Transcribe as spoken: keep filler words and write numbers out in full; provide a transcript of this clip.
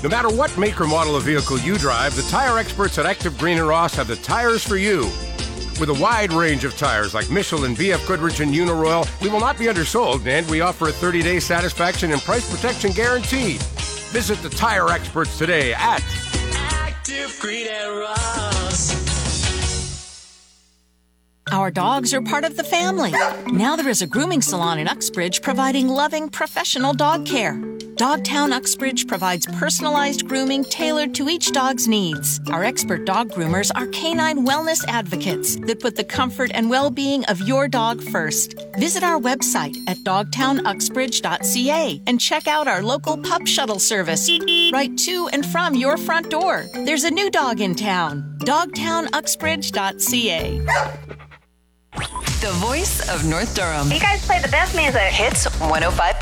No matter what make or model of vehicle you drive, the tire experts at Active Green and Ross have the tires for you. With a wide range of tires like Michelin, B F Goodrich, and Uniroyal, we will not be undersold, and we offer a thirty-day satisfaction and price protection guarantee. Visit the tire experts today at Active Green and Ross. Our dogs are part of the family. Now there is a grooming salon in Uxbridge providing loving, professional dog care. Dogtown Uxbridge provides personalized grooming tailored to each dog's needs. Our expert dog groomers are canine wellness advocates that put the comfort and well-being of your dog first. Visit our website at dogtown uxbridge dot c a and check out our local pup shuttle service right to and from your front door. There's a new dog in town. dogtown uxbridge dot c a. The voice of North Durham. You guys play the best music. Hits one oh five point